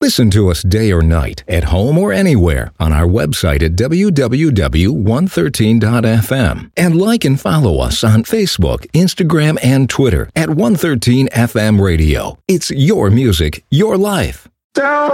Listen to us day or night, at home or anywhere, on our website at www.113.fm. And like and follow us on Facebook, Instagram, and Twitter at 113 FM Radio. It's your music, your life. Down.